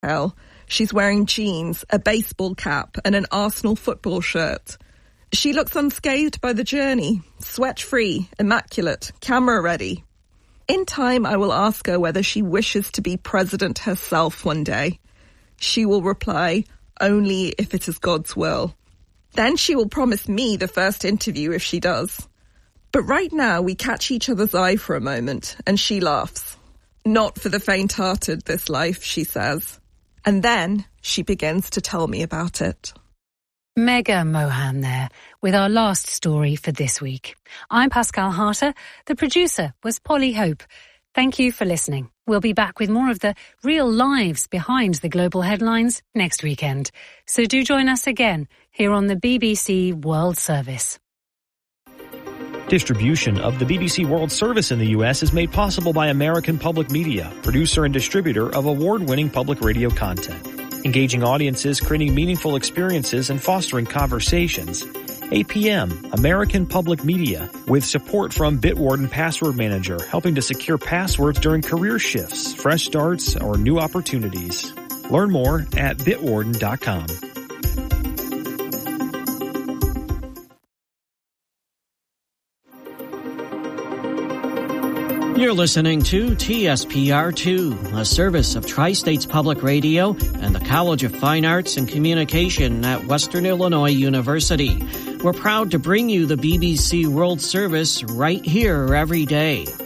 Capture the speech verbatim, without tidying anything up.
Hell, she's wearing jeans, a baseball cap, and an Arsenal football shirt. She looks unscathed by the journey, sweat-free, immaculate, camera-ready. In time, I will ask her whether she wishes to be president herself one day. She will reply, only if it is God's will. Then she will promise me the first interview if she does. But right now, we catch each other's eye for a moment, and she laughs. Not for the faint-hearted, this life, she says. And then she begins to tell me about it. Megha Mohan there, with our last story for this week. I'm Pascal Harter. The producer was Polly Hope. Thank you for listening. We'll be back with more of the real lives behind the global headlines next weekend. So do join us again here on the B B C World Service. Distribution of the B B C World Service in the U S is made possible by American Public Media, producer and distributor of award-winning public radio content. Engaging audiences, creating meaningful experiences, and fostering conversations. A P M, American Public Media, with support from Bitwarden Password Manager, helping to secure passwords during career shifts, fresh starts, or new opportunities. Learn more at bitwarden dot com. You're listening to T S P R two, a service of Tri-States Public Radio and the College of Fine Arts and Communication at Western Illinois University. We're proud to bring you the B B C World Service right here every day.